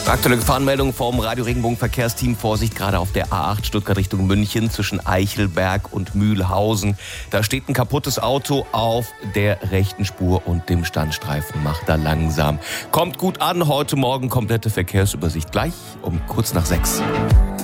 Aktuelle Gefahrenmeldung vom Radio Regenbogen Verkehrsteam. Vorsicht, gerade auf der A8 Stuttgart Richtung München zwischen Eichelberg und Mühlhausen. Da steht ein kaputtes Auto auf der rechten Spur und dem Standstreifen. Macht da langsam. Kommt gut an. Heute Morgen komplette Verkehrsübersicht gleich um kurz nach 6.